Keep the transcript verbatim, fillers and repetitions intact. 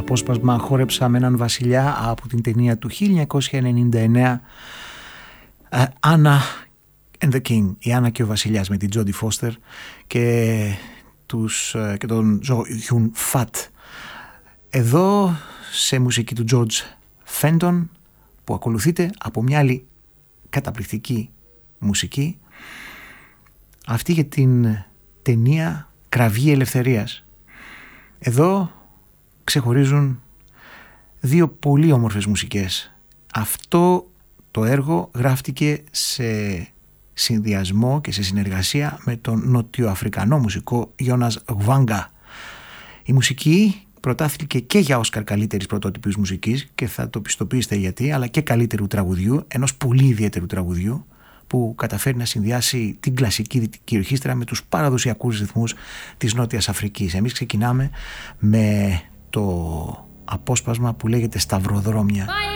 απόσπασμα «Χόρεψα με έναν βασιλιά» από την ταινία του χίλια εννιακόσια ενενήντα εννέα Anna and the King, η Άννα και ο Βασιλιάς, με την Τζόντι Φώστερ και, τους, και τον Ζο Γιουν Φατ. Εδώ σε μουσική του George Fenton, που ακολουθείται από μια άλλη καταπληκτική μουσική, αυτή για την ταινία «Κραυγή Ελευθερίας». Εδώ ξεχωρίζουν δύο πολύ όμορφες μουσικές. Αυτό το έργο γράφτηκε σε συνδυασμό και σε συνεργασία με τον νοτιοαφρικανό μουσικό Γιώνας Γβάγκα. Η μουσική προτάθηκε και για Όσκαρ καλύτερης πρωτότυπης μουσικής, και θα το πιστοποιήσετε γιατί, αλλά και καλύτερου τραγουδιού, ενός πολύ ιδιαίτερου τραγουδιού που καταφέρει να συνδυάσει την κλασική δυτική ορχήστρα με τους παραδοσιακούς ρυθμούς της Νότιας Αφρικής. Εμείς ξεκινάμε με το απόσπασμα που λέγεται «Σταυροδρόμια».